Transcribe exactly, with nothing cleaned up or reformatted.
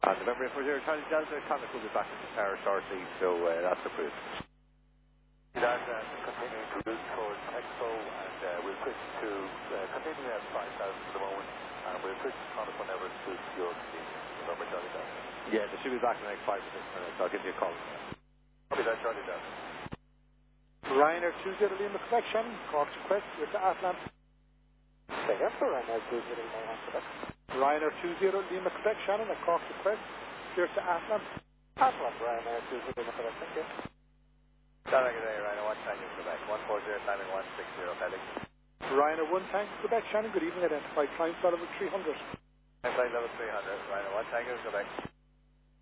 And remember, if we're here, Charlie Delta, Contact will be back in the tower shortly, so uh, that's approved. That uh, continuing to route towards Expo, and uh, we'll switch to uh, continuing at five thousand for the moment, and we'll switch on it whenever it suits your convenience. Remember, Charlie Delta. Yeah, they should be back in the next five or six minutes. I'll give you a call. Copy that, Charlie Delta. Ryanair two zero Lima Quebec, Shannon, Cork to Quest, with the Atlant. Say again for Ryanair two zero Lima Quebec. Ryanair two zero Lima Quebec, Shannon, at Cork to Quest, clear to Atlant. Atlant, Ryanair two zero Lima Quebec, thank you. Sarah, good day, Ryanair one Tango Quebec, one four zero, timing one six zero, heading. Ryanair one Tango Quebec, Shannon, good evening, identified climb level three hundred. Flight level three hundred, Ryanair one Tango Quebec.